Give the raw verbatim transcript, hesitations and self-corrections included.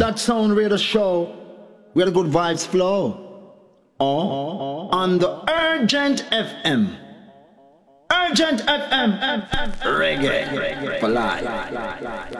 that sound radio show where the good vibes flow. Oh, on the Urgent F M. Urgent F M. Reggae for life.